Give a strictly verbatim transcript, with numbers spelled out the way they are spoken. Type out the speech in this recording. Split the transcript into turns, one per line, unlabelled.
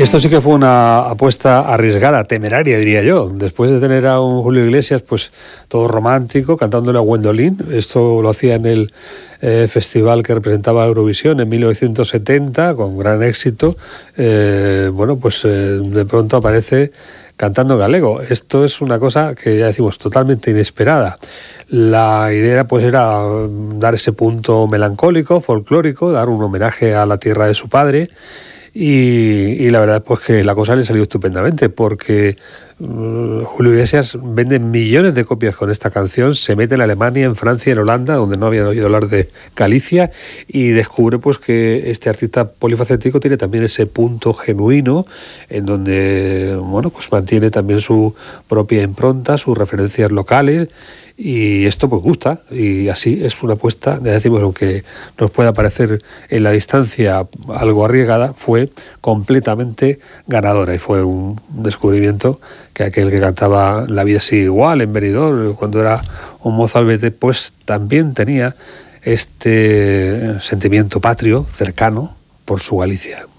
Esto sí que fue una apuesta arriesgada, temeraria, diría yo. Después de tener a un Julio Iglesias, pues todo romántico, cantándole a Gwendolyn. Esto lo hacía en el eh, festival que representaba Eurovisión en mil novecientos setenta, con gran éxito. Eh, bueno, pues eh, de pronto aparece cantando galego. Esto es una cosa que ya decimos totalmente inesperada. La idea pues era dar ese punto melancólico, folclórico, dar un homenaje a la tierra de su padre. Y, y la verdad pues que la cosa le salió estupendamente, porque uh, Julio Iglesias vende millones de copias con esta canción, se mete en Alemania, en Francia, en Holanda, donde no habían oído hablar de Galicia, y descubre pues que este artista polifacético tiene también ese punto genuino, en donde bueno pues mantiene también su propia impronta, sus referencias locales. Y esto pues gusta, y así es una apuesta, ya decimos, aunque nos pueda parecer en la distancia algo arriesgada, fue completamente ganadora, y fue un descubrimiento que aquel que cantaba La vida sigue igual en Benidorm, cuando era un mozalbete, pues también tenía este sentimiento patrio cercano por su Galicia.